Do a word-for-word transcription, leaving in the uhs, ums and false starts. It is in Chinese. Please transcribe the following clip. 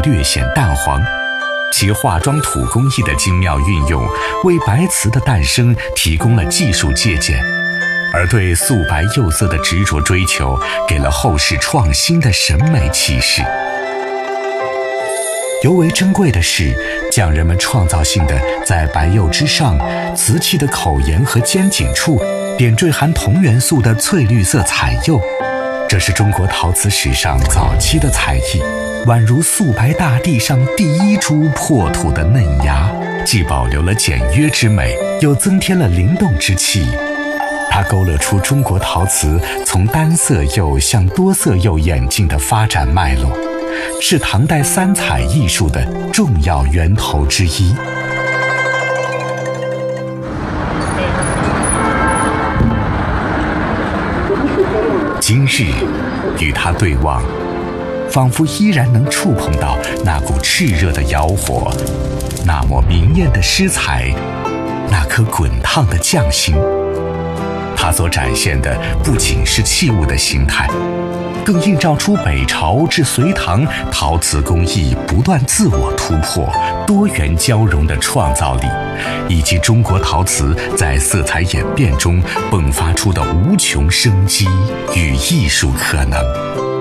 略显淡黄。其化妆土工艺的精妙运用，为白瓷的诞生提供了技术借鉴，而对素白釉色的执着追求，给了后世创新的审美启示。尤为珍贵的是，匠人们创造性的在白釉之上，瓷器的口沿和尖颈处点缀含铜元素的翠绿色彩釉，这是中国陶瓷史上早期的才艺，宛如素白大地上第一株破土的嫩芽，既保留了简约之美，又增添了灵动之气。它勾勒出中国陶瓷从单色釉向多色釉演进的发展脉络，是唐代三彩艺术的重要源头之一。今日与它对望，仿佛依然能触碰到那股炽热的窑火，那抹明艳的诗彩，那颗滚烫的匠心。它所展现的不仅是器物的形态，更映照出北朝至隋唐陶瓷工艺不断自我突破、多元交融的创造力，以及中国陶瓷在色彩演变中迸发出的无穷生机与艺术可能。